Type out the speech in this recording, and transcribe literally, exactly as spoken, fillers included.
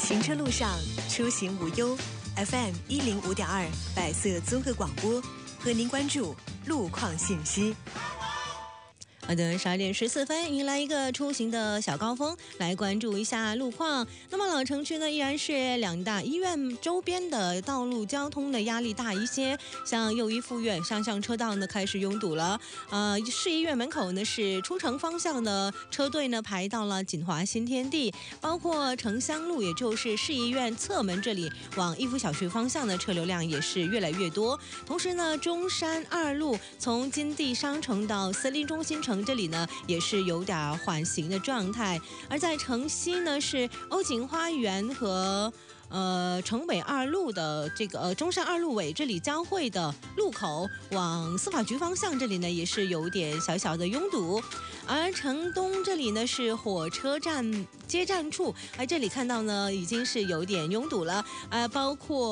行车路上出行无忧 ，F M 一零五点二百色综合广播，和您关注路况信息。好的，十二点十四分，迎来一个出行的小高峰，来关注一下路况。那么老城区呢，依然是两大医院周边的道路交通的压力大一些，像幼医附院上向车道呢开始拥堵了。呃，市医院门口呢是出城方向的车队呢排到了锦华新天地，包括城乡路，也就是市医院侧门这里往逸夫小学方向的车流量也是越来越多。同时呢，中山二路从金地商城到森林中心城这里呢也是有点缓行的状态，而在城西呢是欧景花园和呃城北二路的这个呃中山二路尾这里交汇的路口往司法局方向这里呢也是有点小小的拥堵，而城东这里呢是火车站接站处，而这里看到呢已经是有点拥堵了，呃包括